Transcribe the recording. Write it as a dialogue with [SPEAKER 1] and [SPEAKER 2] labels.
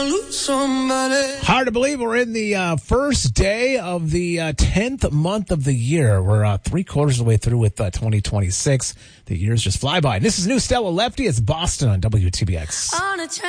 [SPEAKER 1] Hard to believe we're in the first day of the 10th month of the year. We're 3/4 of the way through with 2026. The years just fly by. This is New Stella Lefty. It's Boston on WTBX.